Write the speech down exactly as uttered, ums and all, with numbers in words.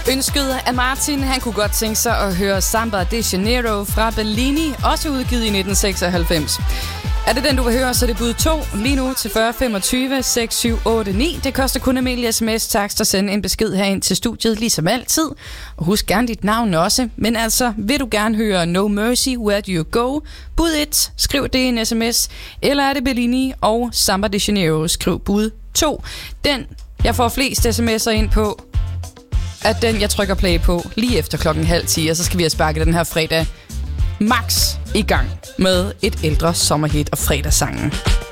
Ønsket af Martin, han kunne godt tænke sig at høre Samba de Janeiro fra Bellini, også udgivet i nitten seksoghalvfems. Er det den, du vil høre, så er det bud to lige nu til fyrre femogtyve seks syv otte ni. Det koster kun almindelig sms-takst at sende en besked herind til studiet, ligesom altid. Og husk gerne dit navn også. Men altså, vil du gerne høre No Mercy, Where Do You Go? Bud et, skriv det i en sms. Eller er det Bellini og Samba de Janeiro, skriv bud to. Den, jeg får flest sms'er ind på, at den, jeg trykker play på lige efter klokken halv ti, og så skal vi have sparket den her fredag max i gang med et ældre sommerhit og fredagssangen.